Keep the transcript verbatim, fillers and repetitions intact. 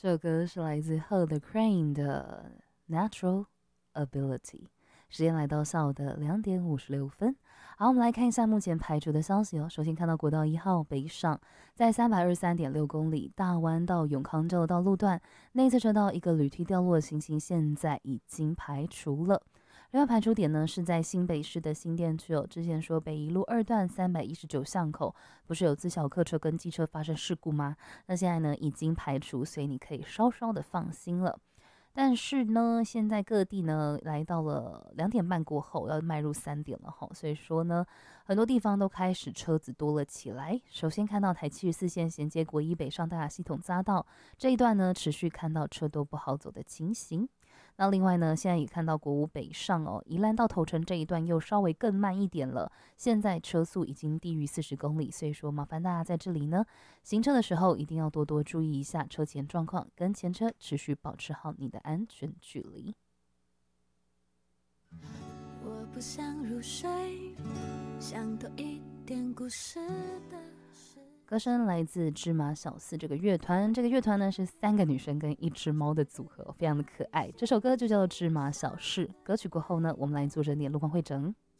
这首歌是来自 Her the Crane 的 Natural Ability。时间来到下午的两点五十六分。好，我们来看一下目前排除的消息哦。首先看到国道一号北上，在三百二十三点六公里，大湾到永康州的道路段，内侧车道一个铝梯掉落的情形，现在已经排除了。另外排除点呢是在新北市的新店区哦。之前说北宜路二段三百一十九巷口不是有自小客车跟机车发生事故吗？那现在呢已经排除，所以你可以稍稍的放心了。但是呢，现在各地呢来到了两点半过后，要迈入三点了哈，所以说呢，很多地方都开始车子多了起来。首先看到台七十四线衔接国一北上大雅系统匝道这一段呢，持续看到车多不好走的情形。那另外呢，现在也看到国五北上哦，宜兰到头城这一段又稍微更慢一点了，现在车速已经低于四十公里，所以说麻烦大家在这里呢行车的时候一定要多多注意一下车前状况，跟前车持续保持好你的安全距离。 我不想入睡，想多一点故事的歌声来自芝麻小四这个乐团，这个乐团呢是三个女生跟一只猫的组合，非常的可爱。这首歌就叫做《芝麻小事》。歌曲过后呢，我们来做整点路况汇整。